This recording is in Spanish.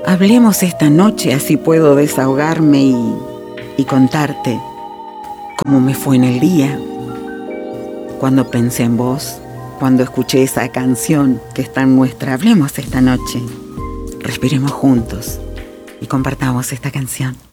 Hablemos esta noche, así puedo desahogarme y contarte cómo me fue en el día, cuando pensé en vos, cuando escuché esa canción que está en nuestra. Hablemos esta noche, respiremos juntos y compartamos esta canción.